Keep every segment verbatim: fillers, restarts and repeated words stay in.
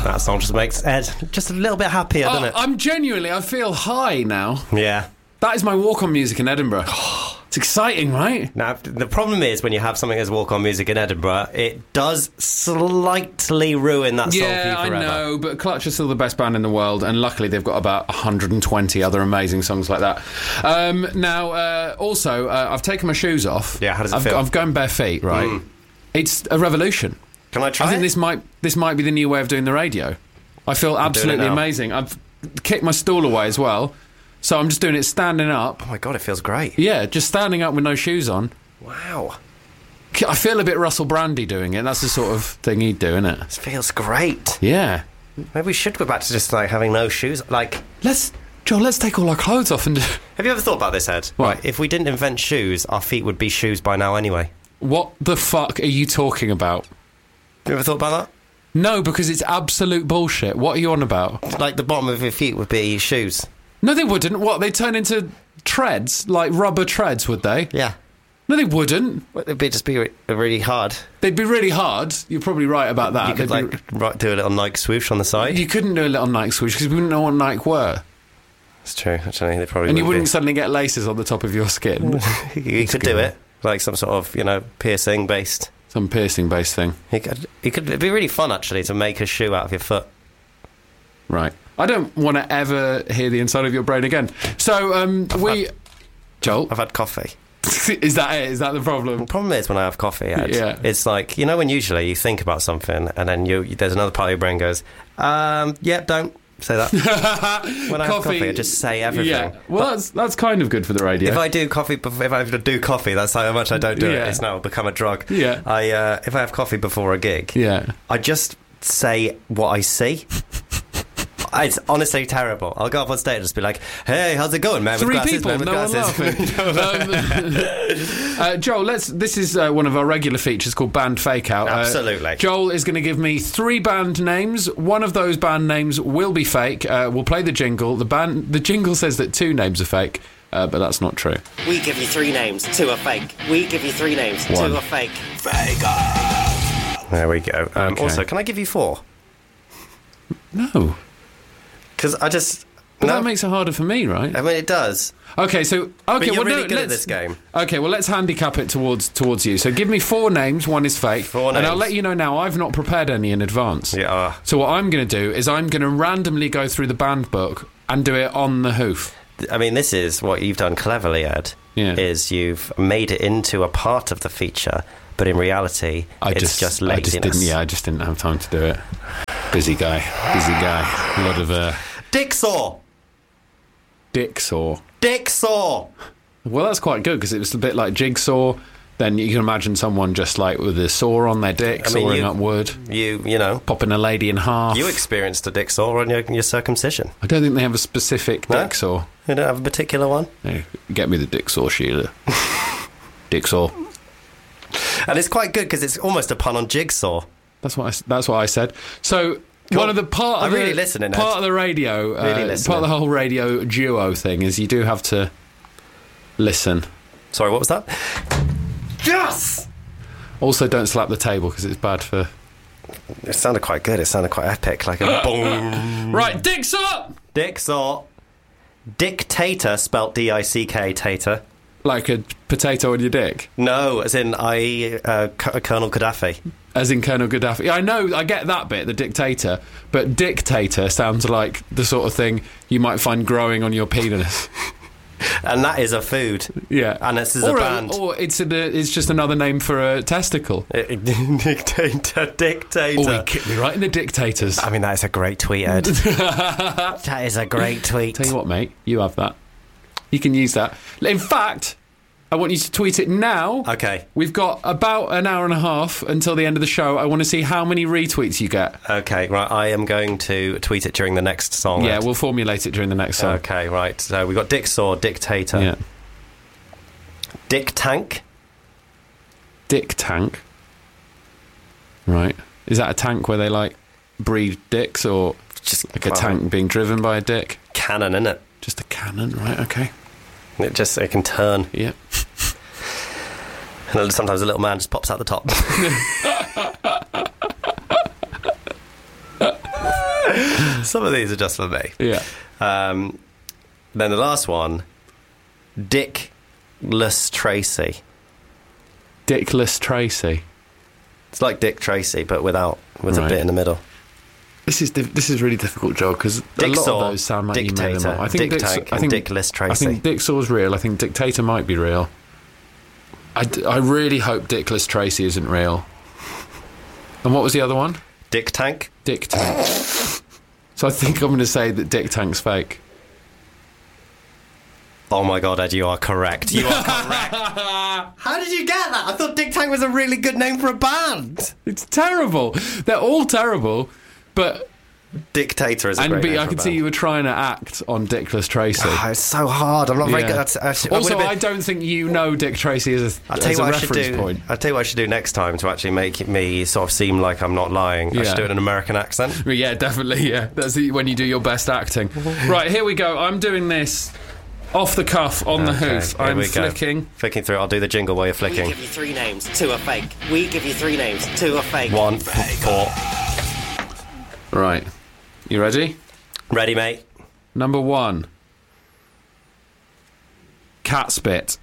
That song just makes Ed just a little bit happier, doesn't Uh, it? I'm genuinely, I feel high now. Yeah. That is my walk-on music in Edinburgh. It's exciting, right? Now, the problem is when you have something as walk-on music in Edinburgh, it does slightly ruin that song Yeah, for you I forever. know, but Clutch are still the best band in the world, and luckily they've got about one hundred twenty other amazing songs like that. Um, now, uh, also, uh, I've taken my shoes off. Yeah, how does it I've, feel? I've gone bare feet, right? Mm. It's a revolution. Can I try I think it? this might this might be the new way of doing the radio. I feel absolutely now. amazing. I've kicked my stool away as well, so I'm just doing it standing up. Oh my God, it feels great. Yeah, just standing up with no shoes on. Wow. I feel a bit Russell Brandy doing it. That's the sort of thing he'd do, isn't it? This feels great. Yeah. Maybe we should go back to just like having no shoes. Like, Let's, Joel, let's take all our clothes off and... have you ever thought about this, Ed? What? Right, if we didn't invent shoes, our feet would be shoes by now anyway. What the fuck are you talking about? You ever thought about No, because it's absolute bullshit. What are you on about? that? Like the bottom of your feet would be shoes. No, they wouldn't. What, they'd turn into treads? Like rubber treads, would they? Yeah. No, they wouldn't. It'd be just be re- really hard. They'd be really hard. You're probably right about that. You could They'd be- like right, do a little Nike swoosh on the side. You couldn't do a little Nike swoosh because we wouldn't know what Nike were. It's true, actually. They probably And you wouldn't wouldn't suddenly get laces on the top of your skin. be. You could do it. Like some sort of, you know, piercing based. Some piercing-based thing. You could, you could, it'd be really fun, actually, to make a shoe out of your foot. Right. I don't want to ever hear the inside of your brain again. So, um, we... Joel? I've had coffee. Is that it? Is that the problem? The problem is when I have coffee, Ed, Yeah. it's like, you know when usually you think about something and then you there's another part of your brain goes, um, yeah, don't say that. When I have coffee, I just say everything. Yeah. Well, that's that's kind of good for the radio. If I do coffee, bef- if I do coffee, that's how much I don't do Yeah. it. It's now become a drug. Yeah. I uh, if I have coffee before a gig, Yeah. I just say what I see. It's honestly terrible. I'll go up on stage and just be like, "Hey, how's it going, man?" With Three glasses, people, man with no one glasses." laughing. um, uh, Joel, let's. This is uh, one of our regular features called Band Fake Out. Uh, Absolutely. Joel is going to give me three band names. One of those band names will be fake. Uh, we'll play the jingle. The band, the jingle says that two names are fake, uh, but that's not true. We give you three names, two are fake. We give you three names, One. two are fake. Fake. There we go. Um, Okay. Also, can I give you four? No, Because I just. but no, that makes it harder for me, right? I mean, it does. Okay, so okay, But you're well, really no, good at let's- this game. Okay, well, let's handicap it towards towards you. So give me four names. One is fake, Four and I'll names. let you know now. I've not prepared any in advance. Yeah. Uh, So what I'm going to do is I'm going to randomly go through the band book and do it on the hoof. I mean, this is what you've done cleverly, Ed. Yeah. Is you've made it into a part of the feature, but in reality, I it's just, just I laziness. just didn't. Yeah, I just didn't have time to do it. Busy guy, busy guy. A lot of uh, Dicksaw. dick saw. Dicksaw. Well, that's quite good because it was a bit like jigsaw. Then you can imagine someone just like with a saw on their dick, I mean, sawing you- up wood, You, you know, popping a lady in half. you experienced a dicksaw on your, your circumcision. I don't think they have a specific No? dick saw. You don't have a particular one. No, get me the dick saw, Sheila. Dick saw. And it's quite good because it's almost a pun on jigsaw. That's what I, that's what I said. So Cool. one of the part of I'm the, really listening, Ed. part of the radio, uh, Really listening. part of the whole radio duo thing is you do have to listen. Sorry, what was that? Yes! Also, don't slap the table because it's bad for. It sounded quite good. It sounded quite epic. Like a boom. Right, dicks up. Dicksaw. Dictator, spelt D I C K, tater. Like a potato on your dick, No, as in I, uh, C- Colonel Gaddafi. as in Colonel Gaddafi. I know, I get that bit, the dictator, but dictator sounds like the sort of thing you might find growing on your penis. And that is a food. Yeah, And this is or a band. or it's a, it's just another name for a testicle. Dictator, dictator. Oh, he kicked me right in the dictators. I mean, that is a great tweet, Ed. That is a great tweet. Tell you what, mate, you have that. You can use that. In fact, I want you to tweet it now. Okay, We've got about an hour and a half until the end of the show. I want to see how many retweets you get. okay, right. I am going to tweet it during the next song. Yeah, Ed. we'll formulate it during the next song. Okay, right. So we got Dicksaw, Dictator, Yeah. Dick Tank. Dick tank. Right. Is that a tank where they, like, breed dicks or Just like a tank being driven by a dick? cannon, innit? Just a cannon, right, okay. It just it can turn, Yeah. and sometimes a little man just pops out the top. Some of these are just for me. Yeah. Um, then the last one, Dickless Tracy. Dickless Tracy. It's like Dick Tracy, but without with right. a bit in the middle. This is diff- this is really difficult, Joel, because a lot of those sound like Dictator, you made them up. I think Dick Dick's, Tank, I think, and Dickless Tracy. I think Dicksaw's real. I think Dictator might be real. I, d- I really hope Dickless Tracy isn't real. And what was the other one? Dick Tank. Dick Tank. So I think I'm going to say that Dick Tank's fake. Oh my God, Ed, you are correct. You are correct. How did you get that? I thought Dick Tank was a really good name for a band. It's terrible. They're all terrible, but... Dictator is a and great but name I for could a see band. you were trying to act on Dickless Tracy. Oh, it's so hard. I'm not very Yeah. good at it. I Also, been... I don't think you know Dick Tracy as a, I'll tell as you a what I should reference do. point. I'll tell you what I should do next time to actually make me sort of seem like I'm not lying. I Yeah. should do it in an American accent. Yeah, definitely, yeah. That's the, when you do your best acting. Right, here we go. I'm doing this off the cuff, on the Okay, hoof. here I'm we go. flicking. Flicking through. I'll do the jingle while you're We flicking. give you three names, two are fake. We give you three names, two are fake. One, four. Right. You ready? Ready, mate? Number one. Cat spit.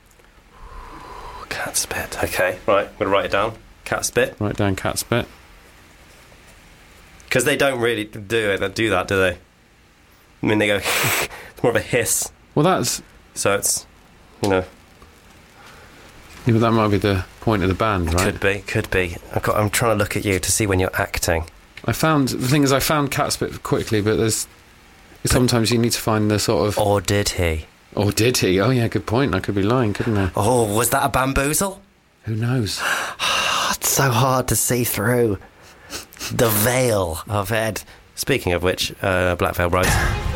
Cat spit. Okay, right. I'm going to write it down. Cat spit. Write down cat spit. Because they don't really do it. They do that, do they? I mean, they go... it's more of a hiss. Well, that's... So it's, you know... Yeah, but that might be the point of the band, right? Could be, could be. I've got, I'm trying to look at you to see when you're acting. I found... The thing is, I found cat spit quickly, but there's... Sometimes you need to find the sort of... Or did he? Or did he? Oh, yeah, good point. I could be lying, couldn't I? Oh, was that a bamboozle? Who knows? It's so hard to see through the veil of Ed. Speaking of which, uh, Black Veil Brides.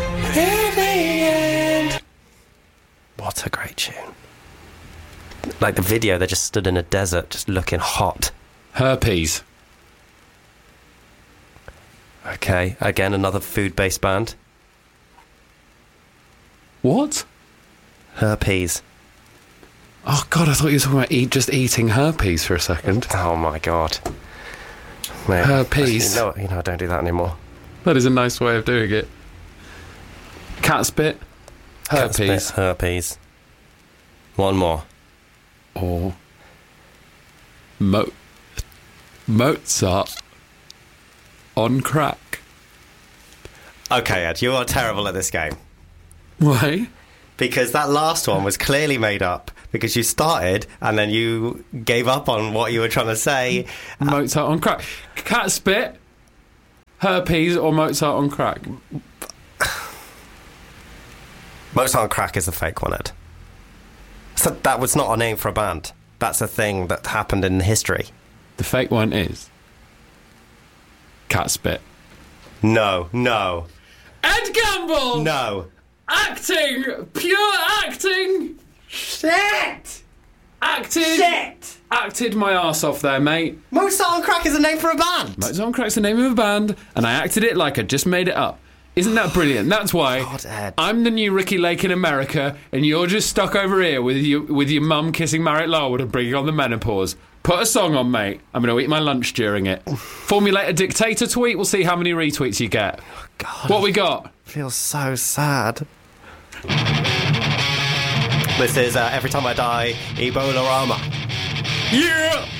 What a great tune. Like the video, they just stood in a desert, just looking hot. Herpes. Okay, again, another food-based band. What? Herpes. Oh, God, I thought you were talking about eat, just eating herpes for a second. Oh, my God. Mate, Herpes. You know, you know, I don't do that anymore. That is a nice way of doing it. Cat spit. Herpes. Cat spit, herpes. One more. Or... Mo... Mozart. On crack. Okay, Ed, you are terrible at this game. Why? Because that last one was clearly made up. Because you started and then you gave up on what you were trying to say. Mozart on crack. Cat spit, herpes, or Mozart on crack? Mozart on crack is a fake one, Ed. So that was not a name for a band. That's a thing that happened in history. The fake one is cat spit. No, no. Ed Gamble! No. Acting! Pure acting! Shit! Acted! Shit! Acted my arse off there, mate. Mozart on crack is a name for a band. Mozart on crack's the name of a band, and I acted it like I just made it up. Isn't that brilliant? That's why God, Ed. I'm the new Ricky Lake in America, and you're just stuck over here with your with your mum kissing Marriott Larwood and bringing on the menopause. Put a song on, mate. I'm going to eat my lunch during it. Formulate a dictator tweet. We'll see how many retweets you get. God, What we got? feels so sad. This is uh, Every Time I Die, Ebola Rama. Yeah!